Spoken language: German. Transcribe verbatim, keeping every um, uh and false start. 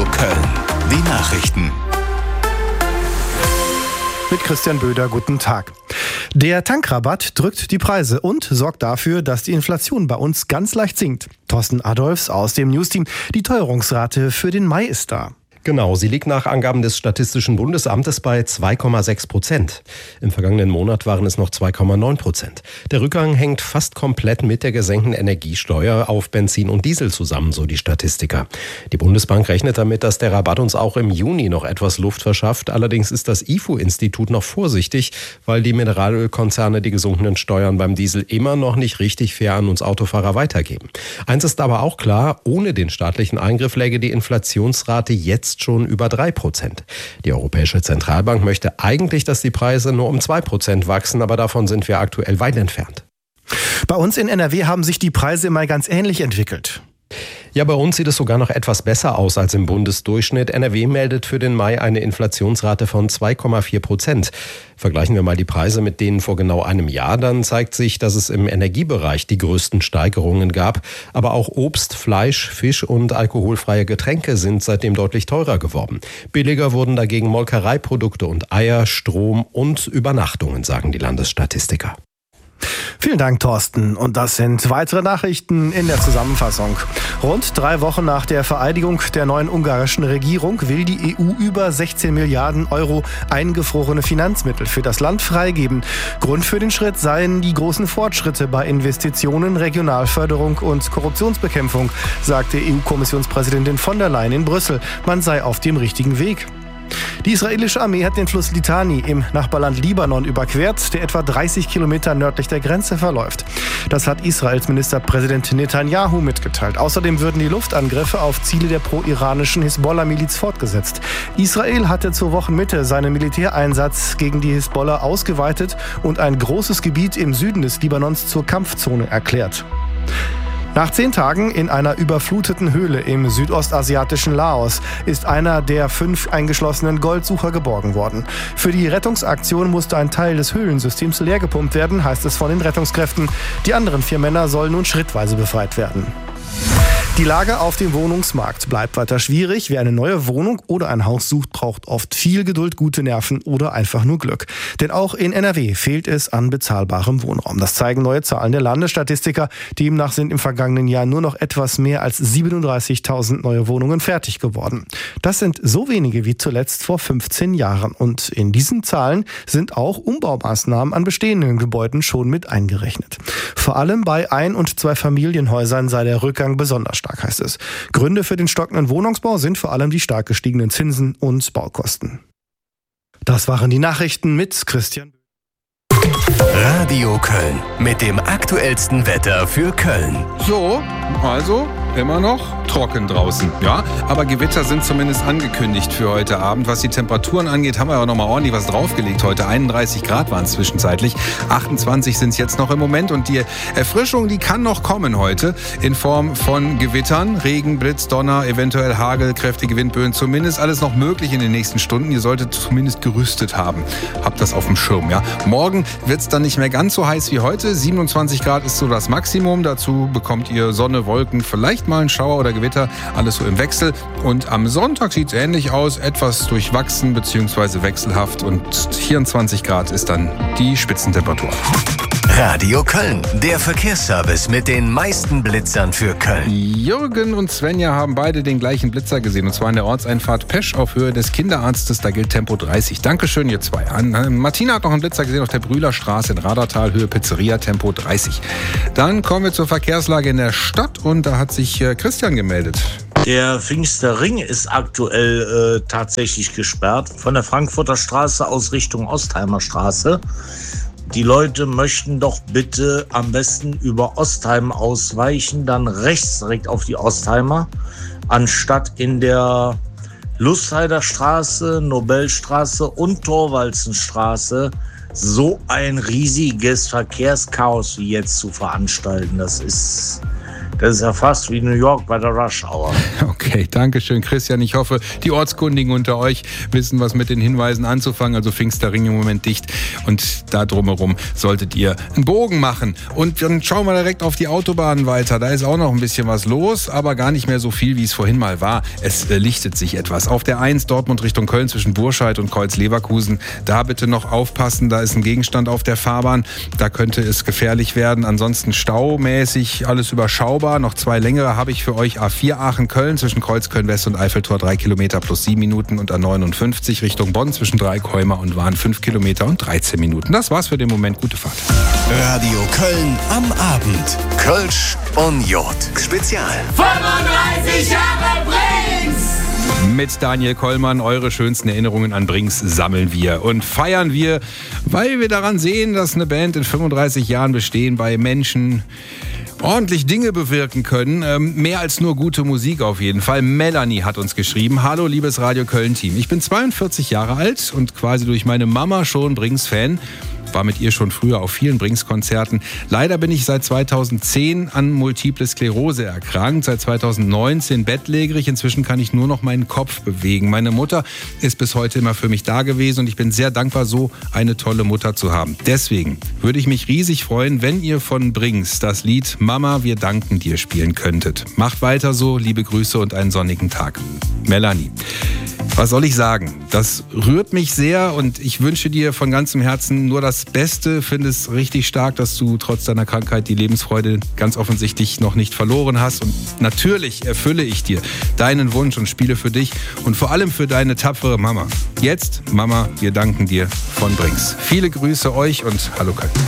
Köln. Die Nachrichten. Mit Christian Böder, guten Tag. Der Tankrabatt drückt die Preise und sorgt dafür, dass die Inflation bei uns ganz leicht sinkt. Thorsten Adolfs aus dem Newsteam. Die Teuerungsrate für den Mai ist da. Genau, sie liegt nach Angaben des Statistischen Bundesamtes bei zwei Komma sechs Prozent. Im vergangenen Monat waren es noch zwei Komma neun Prozent. Der Rückgang hängt fast komplett mit der gesenkten Energiesteuer auf Benzin und Diesel zusammen, so die Statistiker. Die Bundesbank rechnet damit, dass der Rabatt uns auch im Juni noch etwas Luft verschafft. Allerdings ist das I F U-Institut noch vorsichtig, weil die Mineralölkonzerne die gesunkenen Steuern beim Diesel immer noch nicht richtig fair an uns Autofahrer weitergeben. Eins ist aber auch klar, ohne den staatlichen Eingriff läge die Inflationsrate jetzt schon über drei Prozent. Die Europäische Zentralbank möchte eigentlich, dass die Preise nur um zwei Prozent wachsen, aber davon sind wir aktuell weit entfernt. Bei uns in N R W haben sich die Preise mal ganz ähnlich entwickelt. Ja, bei uns sieht es sogar noch etwas besser aus als im Bundesdurchschnitt. N R W meldet für den Mai eine Inflationsrate von zwei Komma vier Prozent. Vergleichen wir mal die Preise mit denen vor genau einem Jahr, dann zeigt sich, dass es im Energiebereich die größten Steigerungen gab. Aber auch Obst, Fleisch, Fisch und alkoholfreie Getränke sind seitdem deutlich teurer geworden. Billiger wurden dagegen Molkereiprodukte und Eier, Strom und Übernachtungen, sagen die Landesstatistiker. Vielen Dank, Thorsten. Und das sind weitere Nachrichten in der Zusammenfassung. Rund drei Wochen nach der Vereidigung der neuen ungarischen Regierung will die E U über sechzehn Milliarden Euro eingefrorene Finanzmittel für das Land freigeben. Grund für den Schritt seien die großen Fortschritte bei Investitionen, Regionalförderung und Korruptionsbekämpfung, sagte E U-Kommissionspräsidentin von der Leyen in Brüssel. Man sei auf dem richtigen Weg. Die israelische Armee hat den Fluss Litani im Nachbarland Libanon überquert, der etwa dreißig Kilometer nördlich der Grenze verläuft. Das hat Israels Ministerpräsident Netanyahu mitgeteilt. Außerdem würden die Luftangriffe auf Ziele der pro-iranischen Hisbollah-Miliz fortgesetzt. Israel hatte zur Wochenmitte seinen Militäreinsatz gegen die Hisbollah ausgeweitet und ein großes Gebiet im Süden des Libanons zur Kampfzone erklärt. Nach zehn Tagen in einer überfluteten Höhle im südostasiatischen Laos ist einer der fünf eingeschlossenen Goldsucher geborgen worden. Für die Rettungsaktion musste ein Teil des Höhlensystems leergepumpt werden, heißt es von den Rettungskräften. Die anderen vier Männer sollen nun schrittweise befreit werden. Die Lage auf dem Wohnungsmarkt bleibt weiter schwierig. Wer eine neue Wohnung oder ein Haus sucht, braucht oft viel Geduld, gute Nerven oder einfach nur Glück. Denn auch in N R W fehlt es an bezahlbarem Wohnraum. Das zeigen neue Zahlen der Landesstatistiker. Demnach sind im vergangenen Jahr nur noch etwas mehr als siebenunddreißigtausend neue Wohnungen fertig geworden. Das sind so wenige wie zuletzt vor fünfzehn Jahren. Und in diesen Zahlen sind auch Umbaumaßnahmen an bestehenden Gebäuden schon mit eingerechnet. Vor allem bei Ein- und Zweifamilienhäusern sei der Rückgang besonders stark, heißt es. Gründe für den stockenden Wohnungsbau sind vor allem die stark gestiegenen Zinsen und Baukosten. Das waren die Nachrichten mit Christian. Radio Köln mit dem aktuellsten Wetter für Köln. So, also immer noch trocken draußen. Ja, aber Gewitter sind zumindest angekündigt für heute Abend. Was die Temperaturen angeht, haben wir aber noch mal ordentlich was draufgelegt heute. einunddreißig Grad waren es zwischenzeitlich. achtundzwanzig sind es jetzt noch im Moment. Und die Erfrischung, die kann noch kommen heute in Form von Gewittern. Regen, Blitz, Donner, eventuell Hagel, kräftige Windböen. Zumindest alles noch möglich in den nächsten Stunden. Ihr solltet zumindest gerüstet haben. Habt das auf dem Schirm, ja. Morgen wird es dann nicht mehr ganz so heiß wie heute. siebenundzwanzig Grad ist so das Maximum. Dazu bekommt ihr Sonne, Wolken, vielleicht mal ein Schauer oder Gewitter, alles so im Wechsel. Und am Sonntag sieht es ähnlich aus, etwas durchwachsen bzw. wechselhaft. Und vierundzwanzig Grad ist dann die Spitzentemperatur. Radio Köln, der Verkehrsservice mit den meisten Blitzern für Köln. Jürgen und Svenja haben beide den gleichen Blitzer gesehen, und zwar in der Ortseinfahrt Pesch auf Höhe des Kinderarztes. Da gilt Tempo dreißig. Dankeschön, ihr zwei. Martina hat noch einen Blitzer gesehen auf der Brühlerstraße in Radertal, Höhe Pizzeria, Tempo dreißig. Dann kommen wir zur Verkehrslage in der Stadt, und da hat sich Christian gemeldet. Der Pfingster Ring ist aktuell äh, tatsächlich gesperrt von der Frankfurter Straße aus Richtung Ostheimer Straße. Die Leute möchten doch bitte am besten über Ostheim ausweichen, dann rechts direkt auf die Ostheimer, anstatt in der Lustheider Straße, Nobelstraße und Thorwaldsenstraße so ein riesiges Verkehrschaos wie jetzt zu veranstalten. Das ist, Das ist ja fast wie New York bei der Rush Hour. Okay, danke schön, Christian. Ich hoffe, die Ortskundigen unter euch wissen, was mit den Hinweisen anzufangen. Also Pfingsterring im Moment dicht und da drumherum solltet ihr einen Bogen machen. Und dann schauen wir direkt auf die Autobahnen weiter. Da ist auch noch ein bisschen was los, aber gar nicht mehr so viel, wie es vorhin mal war. Es äh, lichtet sich etwas. Auf der eins Dortmund Richtung Köln zwischen Burscheid und Kreuz-Leverkusen. Da bitte noch aufpassen. Da ist ein Gegenstand auf der Fahrbahn. Da könnte es gefährlich werden. Ansonsten staumäßig alles überschaubar. Noch zwei längere habe ich für euch. A vier Aachen-Köln zwischen Kreuzköln-West und Eiffeltor drei Kilometer plus sieben Minuten und A neunundfünfzig Richtung Bonn zwischen Dreikäumer und Wahn fünf Kilometer und dreizehn Minuten. Das war's für den Moment. Gute Fahrt. Radio Köln am Abend. Kölsch und Jod. Spezial. fünfunddreißig Jahre Brings! Mit Daniel Kollmann, eure schönsten Erinnerungen an Brings sammeln wir und feiern wir, weil wir daran sehen, dass eine Band in fünfunddreißig Jahren Bestehen bei Menschen ordentlich Dinge bewirken können. Ähm, mehr als nur gute Musik auf jeden Fall. Melanie hat uns geschrieben: Hallo liebes Radio Köln-Team. Ich bin zweiundvierzig Jahre alt und quasi durch meine Mama schon Brings-Fan. War mit ihr schon früher auf vielen Brings-Konzerten. Leider bin ich seit zweitausendzehn an Multiple Sklerose erkrankt, seit zweitausendneunzehn bettlägerig. Inzwischen kann ich nur noch meinen Kopf bewegen. Meine Mutter ist bis heute immer für mich da gewesen und ich bin sehr dankbar, so eine tolle Mutter zu haben. Deswegen würde ich mich riesig freuen, wenn ihr von Brings das Lied Mama, wir danken dir spielen könntet. Macht weiter so, liebe Grüße und einen sonnigen Tag. Melanie. Was soll ich sagen? Das rührt mich sehr und ich wünsche dir von ganzem Herzen nur das Beste. Finde es richtig stark, dass du trotz deiner Krankheit die Lebensfreude ganz offensichtlich noch nicht verloren hast. Und natürlich erfülle ich dir deinen Wunsch und spiele für dich und vor allem für deine tapfere Mama. Jetzt, Mama, wir danken dir von Brings. Viele Grüße euch und hallo Köln.